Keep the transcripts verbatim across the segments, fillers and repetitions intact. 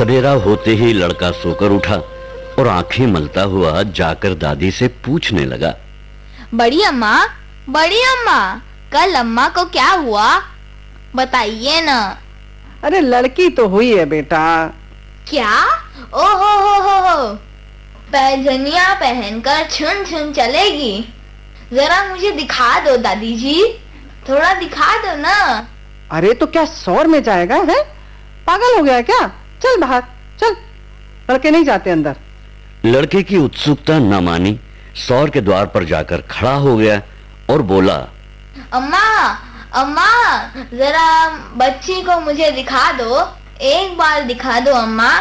सवेरा होते ही लड़का सोकर उठा और आंखें मलता हुआ जाकर दादी से पूछने लगा, बड़ी अम्मा, बड़ी अम्मा, कल अम्मा को क्या हुआ, बताइए ना। अरे लड़की तो हुई है बेटा। क्या? ओ हो हो हो हो, पैजनिया पहनकर छुन छुन चलेगी? जरा मुझे दिखा दो दादी जी, थोड़ा दिखा दो ना। अरे तो क्या सौर में जाएगा है? पागल हो गया है क्या? चल बाहर चल, लड़के नहीं जाते अंदर। लड़के की उत्सुकता न मानी, सौर के द्वार पर जाकर खड़ा हो गया और बोला, अम्मा, अम्मा, जरा बच्ची को मुझे दिखा दो, एक बार दिखा दो अम्मा।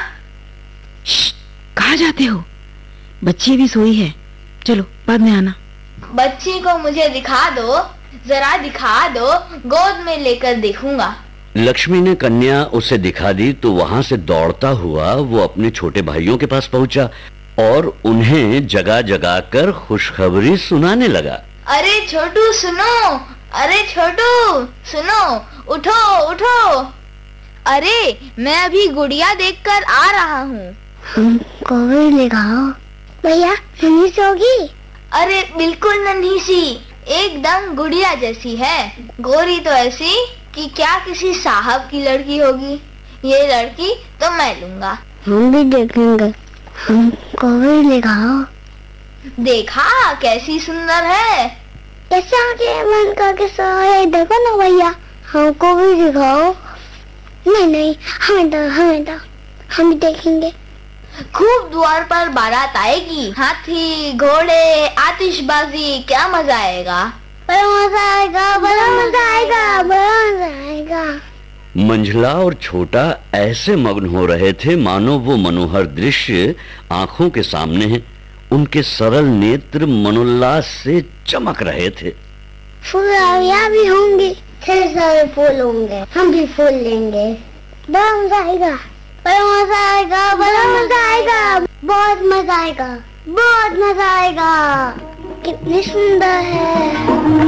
कहाँ जाते हो? बच्ची भी सोई है, चलो बाद में आना। बच्ची को मुझे दिखा दो, जरा दिखा दो, गोद में लेकर देखूंगा। लक्ष्मी ने कन्या उसे दिखा दी तो वहां से दौड़ता हुआ वो अपने छोटे भाइयों के पास पहुंचा और उन्हें जगा जगा कर खुशखबरी सुनाने लगा। अरे छोटू सुनो, अरे छोटू सुनो, उठो उठो। अरे मैं अभी गुड़िया देखकर आ रहा हूँ। हमको भी दिखाओ भैया, नन्ही सी होगी? अरे बिल्कुल नन्ही सी, एकदम गुड़िया जैसी है, गोरी तो ऐसी कि क्या किसी साहब की लड़की होगी। ये लड़की तो मैं लूंगा। हम भी देखेंगे, हमको भी दिखाओ। देखा कैसी सुंदर है? कैसे आंखें बंद करके सोए, देखो ना भैया, हमको भी दिखाओ। नहीं नहीं, हमें दो, हमें दो, हम भी देखेंगे। खूब द्वार पर बारात आएगी, हाथी घोड़े आतिशबाजी, क्या मजा आएगा। बड़ा मजा आएगा, बड़ा मजा आएगा, बड़ा मजा आएगा। मंझला और छोटा ऐसे मग्न हो रहे थे मानो वो मनोहर दृश्य आंखों के सामने है। उनके सरल नेत्र मनोल्लास से चमक रहे थे। फुलवारियाँ भी होंगी, ढेर सारे फूल होंगे, हम भी फूल लेंगे। बड़ा मजा आएगा, बड़ा मजा आएगा, बड़ा मजा आएगा, बहुत मजा आएगा, बहुत मजा आएगा। कितनी सुंदर है।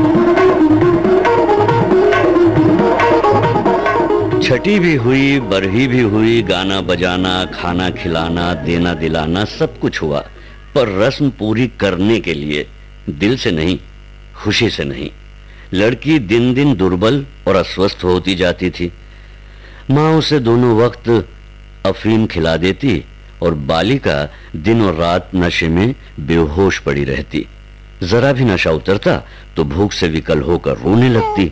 छठी भी हुई, बरही भी हुई, गाना बजाना, खाना खिलाना, देना दिलाना सब कुछ हुआ, पर रस्म पूरी करने के लिए, दिल से नहीं, खुशी से नहीं। लड़की दिन दिन दुर्बल और अस्वस्थ होती जाती थी। माँ उसे दोनों वक्त अफीम खिला देती और बालिका दिन और रात नशे में बेहोश पड़ी रहती। जरा भी नशा उतरता तो भूख से विकल होकर रोने लगती।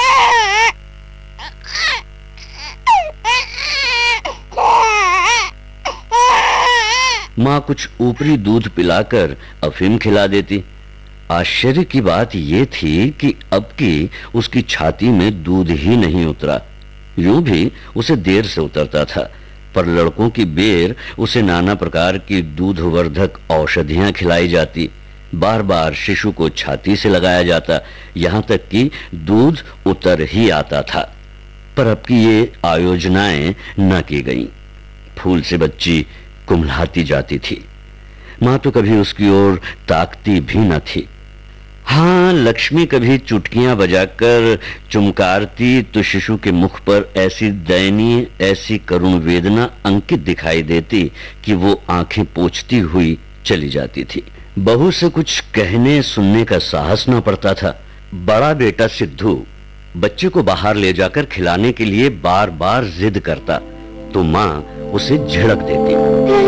माँ कुछ ऊपरी दूध पिलाकर अफीम खिला देती। आश्चर्य की बात यह थी कि अब की उसकी छाती में दूध ही नहीं उतरा। यूं भी उसे देर से उतरता था, पर लड़कों की बेर उसे नाना प्रकार की दूधवर्धक औषधियां खिलाई जाती। बार बार शिशु को छाती से लगाया जाता, यहाँ तक कि दूध उतर ही आता था। पर अब की ये आयोजनाएं न की गईं। फूल से बच्ची कुम्हलाती जाती थी। माँ तो कभी उसकी ओर ताकती भी न थी। हाँ, लक्ष्मी कभी चुटकियां बजाकर चुमकारती तो शिशु के मुख पर ऐसी दयनीय, ऐसी करुण वेदना अंकित दिखाई देती कि वो आंखें पोंछती हुई चली जाती थी। बहू से कुछ कहने सुनने का साहस न पड़ता था। बड़ा बेटा सिद्धू बच्चे को बाहर ले जाकर खिलाने के लिए बार बार जिद करता तो माँ उसे झिड़क देती।